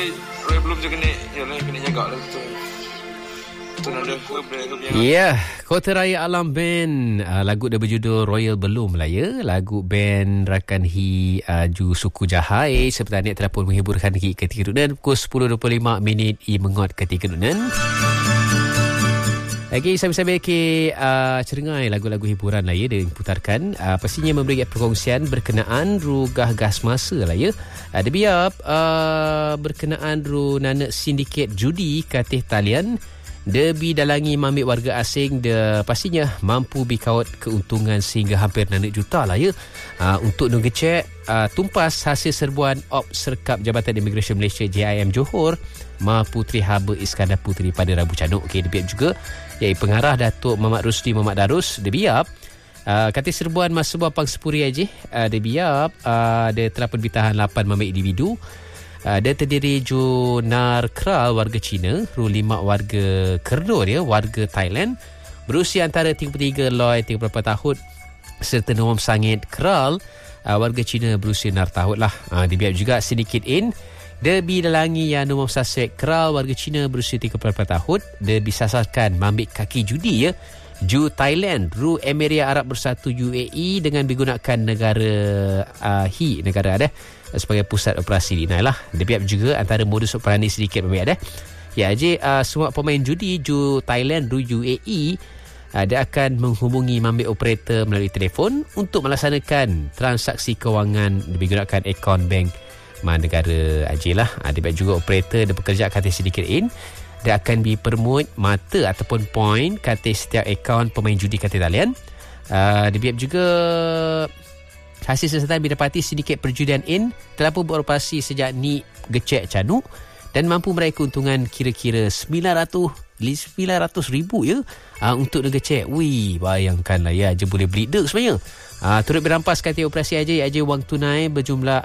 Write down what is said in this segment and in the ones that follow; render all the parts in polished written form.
Roy belum je kena, kena jaga lah betul. Ya, Kota Raya Alam Band. Lagu dia berjudul Royal Belum lah ya. Lagu band rakan Hi Ju Suku Jahai seperti ni telah pun menghiburkan Hi ketika dunan pukul 10.25 minit I mengot ketika dunan. Lagi sambil-sambil cerengai lagu-lagu hiburan lah ya dia putarkan. Pastinya memberi perkongsian berkenaan rugah gas masa lah ya. Ada biap berkenaan ru nanak sindiket judi katih talian. Dia bidalangi mamik warga asing dia pastinya mampu bikawat keuntungan sehingga hampir 6 juta lah ya. Untuk ngecek tumpas hasil serbuan op serkap Jabatan Imigresen Malaysia JIM Johor Ma Putri Haba Iskandar Puteri pada Rabu Canuk. Dia biap juga iaitu pengarah Datuk Muhammad Rusdi Muhammad Darus. Dia biap kata serbuan mas sebuah pangsepuri aja. Dia biap dia telah perbitahan 8 mamik individu. Dia terdiri Junar Kral warga Cina, 5 warga Kerno dia warga Thailand berusia antara 33 loy 34 tahun serta Nom Sangit Kral warga Cina berusia 6 tahun lah. Dibiap juga sedikit in dia bidalangi yang Nom Sasek Kral warga Cina berusia 34 tahun. Dia disasarkan mamik kaki judi ya. Ju Thailand, Ru Emiria Arab Bersatu UAE dengan digunakan negara negara ada sebagai pusat operasi dinai lah. Dia biap juga antara modus operandi sedikit memang ada. Ya aja semua pemain judi Ju Thailand, Ru UAE dia akan menghubungi mamik operator melalui telefon untuk melaksanakan transaksi kewangan digunakan akaun bank negara aja lah. Dia biap juga operator dia bekerja kata sedikit in. Dia akan dipermut mata ataupun point kata setiap akaun pemain judi kata talian. Dia biap juga hasil siasatan didapati sindiket perjudian in telah pun beroperasi sejak ni gecek canuk dan mampu meraih keuntungan kira-kira 900,000 ya untuk ngecek. Wih, bayangkanlah ya aja boleh beli dek sebenarnya. Turut berampas kata operasi aja wang tunai berjumlah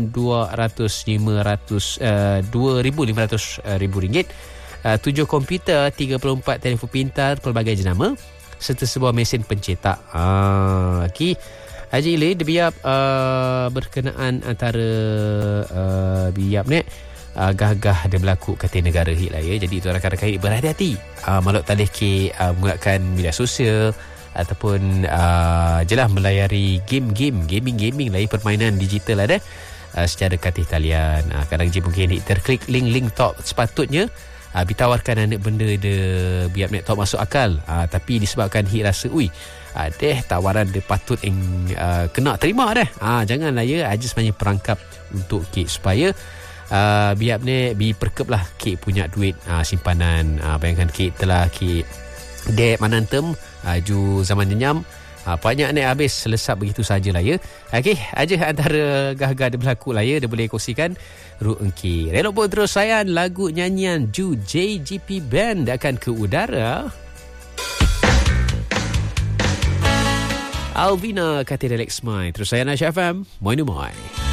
RM2,500,000 7 komputer, 34 telefon pintar pelbagai jenama serta sebuah mesin pencetak. Okey. Haji Ile dia biap berkenaan antara biap ni gah-gah dia berlaku kata negara hit lah ya. Jadi tu rakan-rakan berhati-hati maluk talih menggunakan media sosial ataupun jelah melayari gaming lah ya, permainan digital ada secara katih talian. Kadang je mungkin terklik link top sepatutnya ditawarkan anak benda dia biar nak tahu masuk akal, tapi disebabkan hit rasa deh tawaran dia patut kena terima dah. Janganlah ya aja sebenarnya perangkap untuk kek supaya biar ni diperkep lah kek punya duit simpanan. Bayangkan kek telah kek dek manantem ju zaman jenyam banyak ni habis selesap begitu sajalah ya. Okey, aja antara gah-gah dia berlaku lah ya. Dia boleh kongsikan Ruengki. Relok pun terus sayang lagu nyanyian Ju JGP Band akan ke udara. Alvina kata Relax Mai. Terus sayang Aisyah FM. Moi.